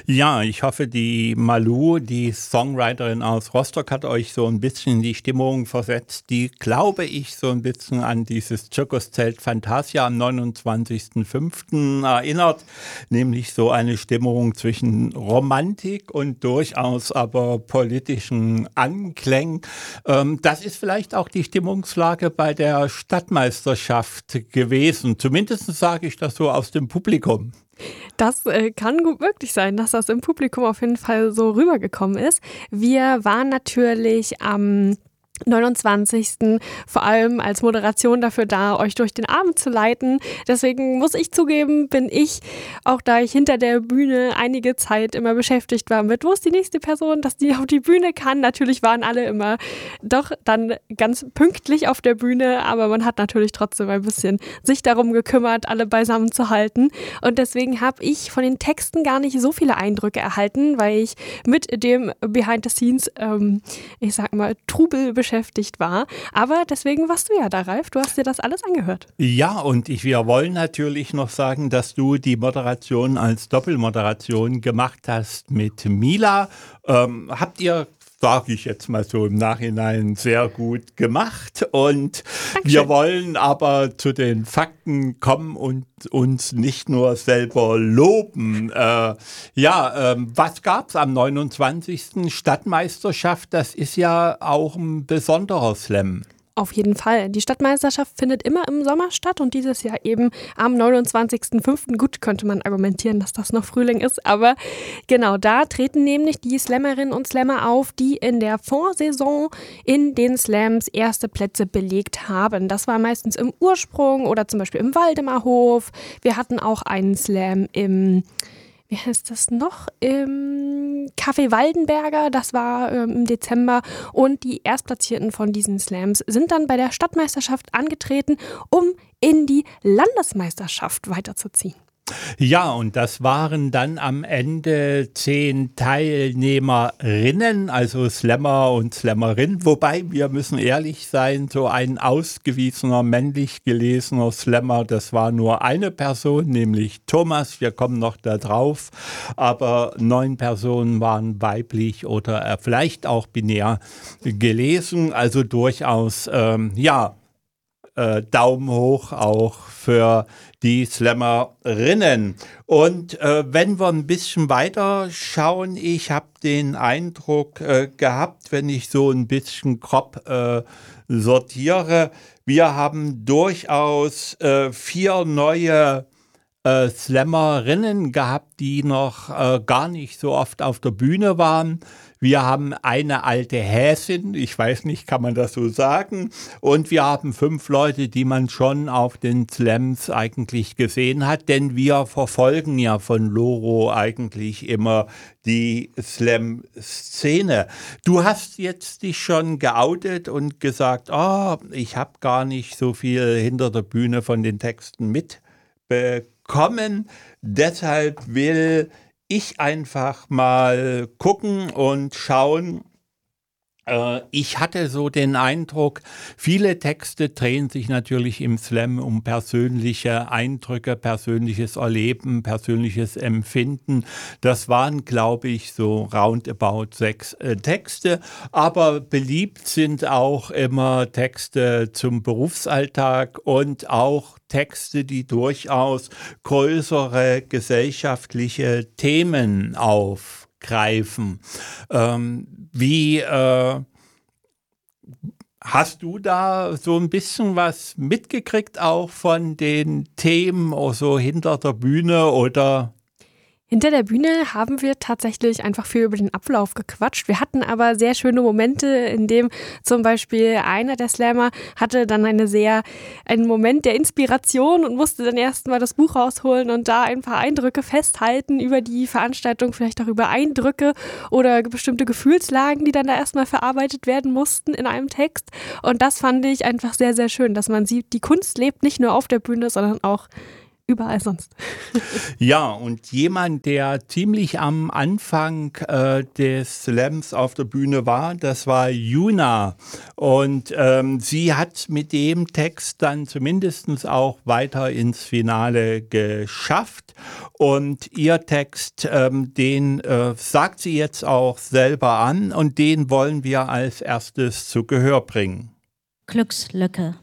Ja, ich hoffe, die Malou, die Songwriterin aus Rostock, hat euch so ein bisschen in die Stimmung versetzt, die, glaube ich, so ein bisschen an dieses Zirkuszelt Fantasia am 29.05. erinnert, nämlich so eine Stimmung zwischen Romantik und durchaus aber politischen Anklängen. Das ist vielleicht auch die Stimmungslage bei der Stadtmeisterschaft gewesen. Zumindest sage ich das so aus dem Publikum. Das kann gut möglich sein, dass das im Publikum auf jeden Fall so rübergekommen ist. Wir waren natürlich am 29. vor allem als Moderation dafür da, euch durch den Abend zu leiten. Deswegen muss ich zugeben, bin ich, auch da ich hinter der Bühne einige Zeit immer beschäftigt war mit, wo ist die nächste Person, dass die auf die Bühne kann. Natürlich waren alle immer doch dann ganz pünktlich auf der Bühne, aber man hat natürlich trotzdem ein bisschen sich darum gekümmert, alle beisammen zu halten. Und deswegen habe ich von den Texten gar nicht so viele Eindrücke erhalten, weil ich mit dem Behind the Scenes, ich sag mal, Trubel beschäftigt war. Aber deswegen warst du ja da, Ralf. Du hast dir das alles angehört. Ja, und wir wollen natürlich noch sagen, dass du die Moderation als Doppelmoderation gemacht hast mit Mila. Habt ihr, sage ich jetzt mal so im Nachhinein, sehr gut gemacht. Und Dankeschön. Wir wollen aber zu den Fakten kommen und uns nicht nur selber loben. Was gab's am 29. Stadtmeisterschaft? Das ist ja auch ein besonderer Slam. Auf jeden Fall. Die Stadtmeisterschaft findet immer im Sommer statt und dieses Jahr eben am 29.05. Gut, könnte man argumentieren, dass das noch Frühling ist, aber genau, da treten nämlich die Slammerinnen und Slammer auf, die in der Vorsaison in den Slams erste Plätze belegt haben. Das war meistens im Ursprung oder zum Beispiel im Waldemarhof. Wir hatten auch einen Slam im Café Waldenberger, das war im Dezember, und die Erstplatzierten von diesen Slams sind dann bei der Stadtmeisterschaft angetreten, um in die Landesmeisterschaft weiterzuziehen. Ja, und das waren dann am Ende 10 Teilnehmerinnen, also Slammer und Slammerinnen. Wobei, wir müssen ehrlich sein, so ein ausgewiesener, männlich gelesener Slammer, das war nur eine Person, nämlich Thomas. Wir kommen noch da drauf. Aber 9 Personen waren weiblich oder vielleicht auch binär gelesen. Also durchaus, Daumen hoch auch für die Slammerinnen. Und wenn wir ein bisschen weiter schauen, ich habe den Eindruck gehabt, wenn ich so ein bisschen grob sortiere, wir haben durchaus 4 neue Slammerinnen gehabt, die noch gar nicht so oft auf der Bühne waren. Wir haben eine alte Häsin, ich weiß nicht, kann man das so sagen? Und wir haben 5 Leute, die man schon auf den Slams eigentlich gesehen hat, denn wir verfolgen ja von Loro eigentlich immer die Slam-Szene. Du hast jetzt dich schon geoutet und gesagt, ich habe gar nicht so viel hinter der Bühne von den Texten mitbekommen. Deshalb will ich einfach mal gucken und schauen. Ich hatte so den Eindruck, viele Texte drehen sich natürlich im Slam um persönliche Eindrücke, persönliches Erleben, persönliches Empfinden. Das waren, glaube ich, so roundabout 6 Texte. Aber beliebt sind auch immer Texte zum Berufsalltag und auch Texte, die durchaus größere gesellschaftliche Themen aufgreifen. Hast du da so ein bisschen was mitgekriegt auch von den Themen so hinter der Bühne oder? Hinter der Bühne haben wir tatsächlich einfach viel über den Ablauf gequatscht. Wir hatten aber sehr schöne Momente, in dem zum Beispiel einer der Slammer hatte dann einen Moment der Inspiration und musste dann erstmal das Buch rausholen und da ein paar Eindrücke festhalten über die Veranstaltung, vielleicht auch über Eindrücke oder bestimmte Gefühlslagen, die dann da erstmal verarbeitet werden mussten in einem Text. Und das fand ich einfach sehr, sehr schön, dass man sieht, die Kunst lebt nicht nur auf der Bühne, sondern auch überall sonst. Ja, und jemand, der ziemlich am Anfang des Slams auf der Bühne war, das war Juna. Und sie hat mit dem Text dann zumindest auch weiter ins Finale geschafft. Und ihr Text, den sagt sie jetzt auch selber an und den wollen wir als erstes zu Gehör bringen. Glückslücke.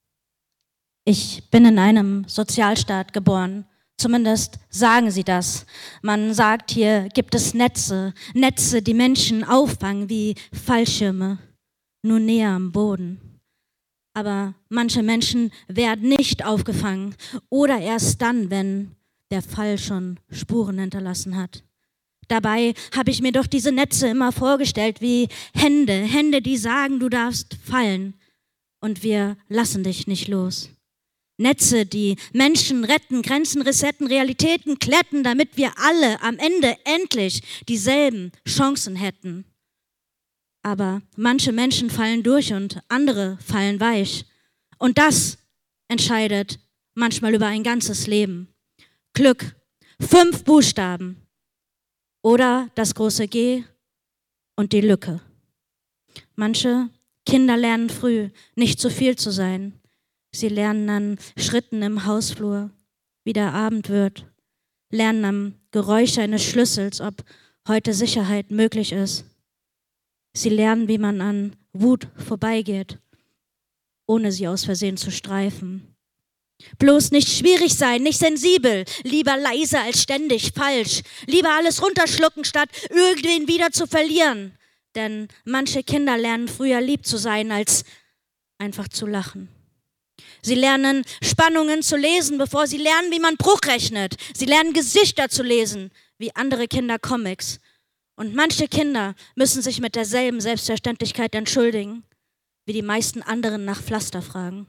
Ich bin in einem Sozialstaat geboren. Zumindest sagen sie das. Man sagt, hier gibt es Netze, die Menschen auffangen wie Fallschirme, nur näher am Boden. Aber manche Menschen werden nicht aufgefangen oder erst dann, wenn der Fall schon Spuren hinterlassen hat. Dabei habe ich mir doch diese Netze immer vorgestellt wie Hände, die sagen, du darfst fallen und wir lassen dich nicht los. Netze, die Menschen retten, Grenzen resetten, Realitäten kletten, damit wir alle am Ende endlich dieselben Chancen hätten. Aber manche Menschen fallen durch und andere fallen weich. Und das entscheidet manchmal über ein ganzes Leben. Glück, 5 Buchstaben oder das große G und die Lücke. Manche Kinder lernen früh, nicht zu viel zu sein. Sie lernen an Schritten im Hausflur, wie der Abend wird, lernen am Geräusch eines Schlüssels, ob heute Sicherheit möglich ist. Sie lernen, wie man an Wut vorbeigeht, ohne sie aus Versehen zu streifen. Bloß nicht schwierig sein, nicht sensibel, lieber leise als ständig falsch, lieber alles runterschlucken, statt irgendwen wieder zu verlieren. Denn manche Kinder lernen früher lieb zu sein, als einfach zu lachen. Sie lernen Spannungen zu lesen, bevor sie lernen, wie man Bruch rechnet. Sie lernen Gesichter zu lesen, wie andere Kinder Comics. Und manche Kinder müssen sich mit derselben Selbstverständlichkeit entschuldigen, wie die meisten anderen nach Pflaster fragen.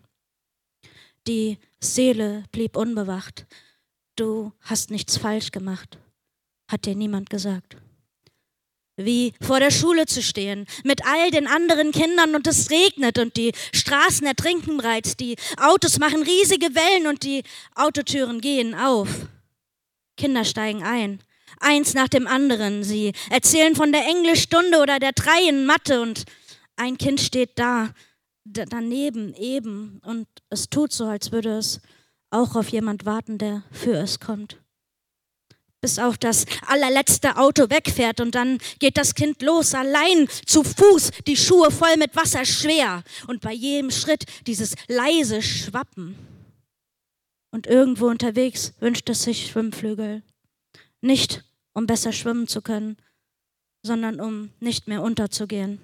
Die Seele blieb unbewacht. Du hast nichts falsch gemacht, hat dir niemand gesagt. Wie vor der Schule zu stehen, mit all den anderen Kindern und es regnet und die Straßen ertrinken bereits, die Autos machen riesige Wellen und die Autotüren gehen auf. Kinder steigen ein, eins nach dem anderen, sie erzählen von der Englischstunde oder der 3 in Mathe und ein Kind steht daneben eben und es tut so, als würde es auch auf jemand warten, der für es kommt. Bis auch das allerletzte Auto wegfährt und dann geht das Kind los, allein zu Fuß, die Schuhe voll mit Wasser schwer und bei jedem Schritt dieses leise Schwappen. Und irgendwo unterwegs wünscht es sich Schwimmflügel. Nicht, um besser schwimmen zu können, sondern um nicht mehr unterzugehen.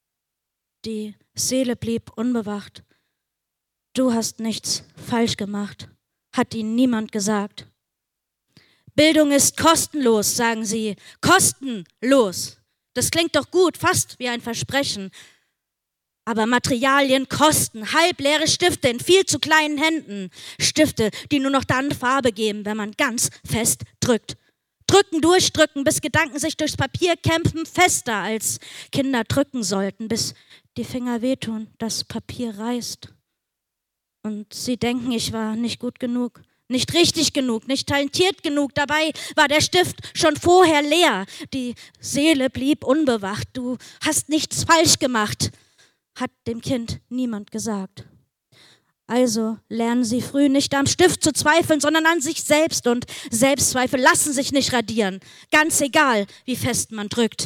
Die Seele blieb unbewacht. Du hast nichts falsch gemacht, hat ihnen niemand gesagt. Bildung ist kostenlos, sagen sie. Kostenlos. Das klingt doch gut, fast wie ein Versprechen. Aber Materialien kosten, halbleere Stifte in viel zu kleinen Händen. Stifte, die nur noch dann Farbe geben, wenn man ganz fest drückt. Drücken, durchdrücken, bis Gedanken sich durchs Papier kämpfen, fester als Kinder drücken sollten, bis die Finger wehtun, das Papier reißt. Und sie denken, ich war nicht gut genug. Nicht richtig genug, nicht talentiert genug. Dabei war der Stift schon vorher leer. Die Seele blieb unbewacht. Du hast nichts falsch gemacht, hat dem Kind niemand gesagt. Also lernen sie früh nicht am Stift zu zweifeln, sondern an sich selbst. Und Selbstzweifel lassen sich nicht radieren. Ganz egal, wie fest man drückt.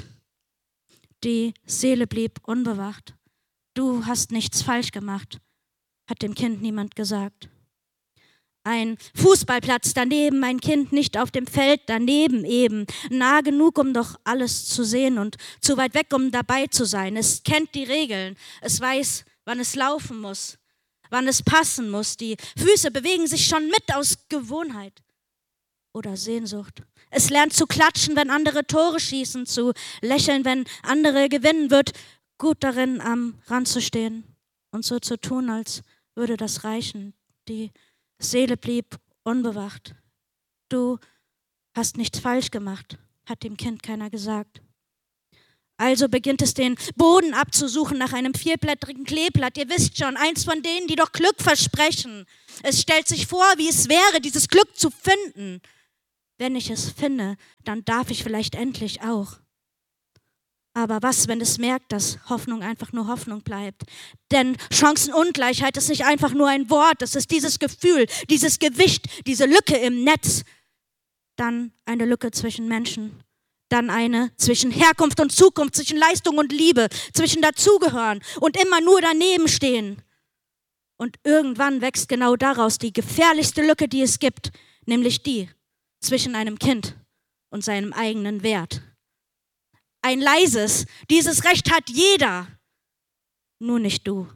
Die Seele blieb unbewacht. Du hast nichts falsch gemacht, hat dem Kind niemand gesagt. Ein Fußballplatz daneben, ein Kind nicht auf dem Feld daneben eben. Nah genug, um doch alles zu sehen und zu weit weg, um dabei zu sein. Es kennt die Regeln, es weiß, wann es laufen muss, wann es passen muss. Die Füße bewegen sich schon mit aus Gewohnheit oder Sehnsucht. Es lernt zu klatschen, wenn andere Tore schießen, zu lächeln, wenn andere gewinnen, wird gut darin, am Rand zu stehen und so zu tun, als würde das reichen. Die Seele blieb unbewacht. Du hast nichts falsch gemacht, hat dem Kind keiner gesagt. Also beginnt es, den Boden abzusuchen nach einem vierblättrigen Kleeblatt. Ihr wisst schon, eins von denen, die doch Glück versprechen. Es stellt sich vor, wie es wäre, dieses Glück zu finden. Wenn ich es finde, dann darf ich vielleicht endlich auch. Aber was, wenn es merkt, dass Hoffnung einfach nur Hoffnung bleibt? Denn Chancenungleichheit ist nicht einfach nur ein Wort, es ist dieses Gefühl, dieses Gewicht, diese Lücke im Netz. Dann eine Lücke zwischen Menschen. Dann eine zwischen Herkunft und Zukunft, zwischen Leistung und Liebe, zwischen Dazugehören und immer nur daneben stehen. Und irgendwann wächst genau daraus die gefährlichste Lücke, die es gibt, nämlich die zwischen einem Kind und seinem eigenen Wert. Ein leises, dieses Recht hat jeder, nur nicht du.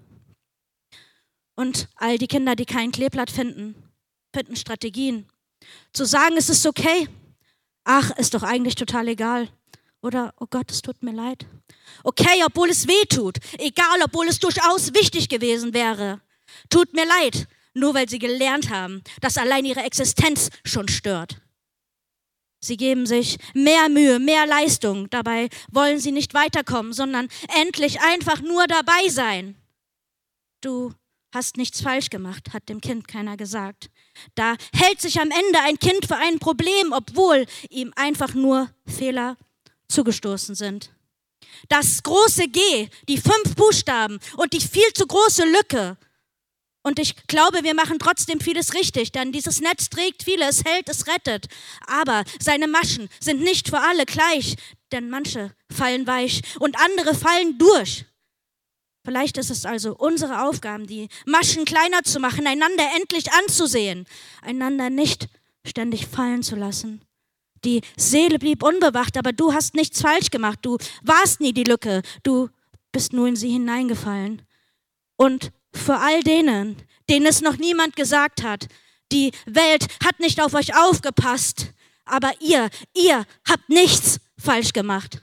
Und all die Kinder, die kein Kleeblatt finden Strategien. Zu sagen, es ist okay, ach, ist doch eigentlich total egal. Oder, oh Gott, es tut mir leid. Okay, obwohl es weh tut. Egal, obwohl es durchaus wichtig gewesen wäre. Tut mir leid, nur weil sie gelernt haben, dass allein ihre Existenz schon stört. Sie geben sich mehr Mühe, mehr Leistung. Dabei wollen sie nicht weiterkommen, sondern endlich einfach nur dabei sein. Du hast nichts falsch gemacht, hat dem Kind keiner gesagt. Da hält sich am Ende ein Kind für ein Problem, obwohl ihm einfach nur Fehler zugestoßen sind. Das große G, die 5 Buchstaben und die viel zu große Lücke. Und ich glaube, wir machen trotzdem vieles richtig, denn dieses Netz trägt viele, es hält, es rettet. Aber seine Maschen sind nicht für alle gleich, denn manche fallen weich und andere fallen durch. Vielleicht ist es also unsere Aufgabe, die Maschen kleiner zu machen, einander endlich anzusehen, einander nicht ständig fallen zu lassen. Die Seele blieb unbewacht, aber du hast nichts falsch gemacht. Du warst nie die Lücke, du bist nur in sie hineingefallen. Und für all denen es noch niemand gesagt hat, die Welt hat nicht auf euch aufgepasst, aber ihr habt nichts falsch gemacht.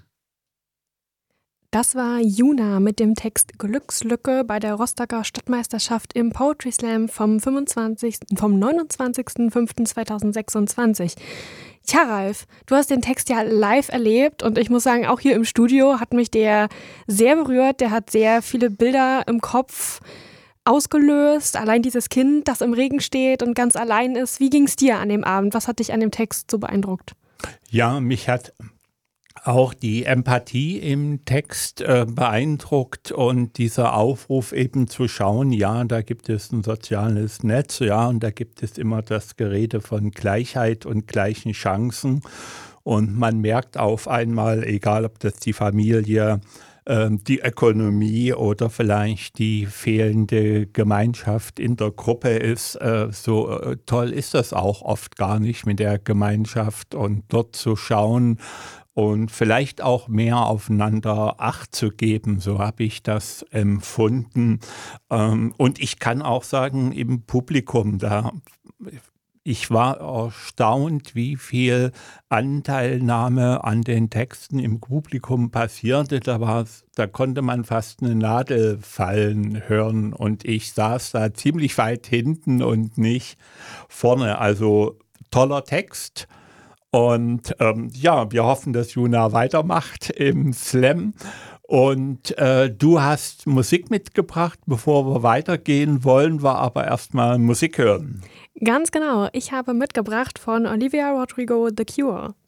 Das war Juna mit dem Text Glückslücke bei der Rostocker Stadtmeisterschaft im Poetry Slam vom 29.05.2026. Tja, Ralf, du hast den Text ja live erlebt und ich muss sagen, auch hier im Studio hat mich der sehr berührt. Der hat sehr viele Bilder im Kopf ausgelöst. Allein dieses Kind, das im Regen steht und ganz allein ist. Wie ging es dir an dem Abend? Was hat dich an dem Text so beeindruckt? Ja, mich hat auch die Empathie im Text beeindruckt und dieser Aufruf eben zu schauen, ja, da gibt es ein soziales Netz, ja, und da gibt es immer das Gerede von Gleichheit und gleichen Chancen und man merkt auf einmal, egal ob das die Familie, die Ökonomie oder vielleicht die fehlende Gemeinschaft in der Gruppe ist, so toll ist das auch oft gar nicht mit der Gemeinschaft und dort zu schauen und vielleicht auch mehr aufeinander Acht zu geben, so habe ich das empfunden. Und ich kann auch sagen, im Publikum, ich war erstaunt, wie viel Anteilnahme an den Texten im Publikum passierte. Da konnte man fast eine Nadel fallen hören und ich saß da ziemlich weit hinten und nicht vorne. Also toller Text. Und ja, wir hoffen, dass Juna weitermacht im Slam. Und du hast Musik mitgebracht. Bevor wir weitergehen, wollen wir aber erstmal Musik hören. Ganz genau. Ich habe mitgebracht von Olivia Rodrigo The Cure.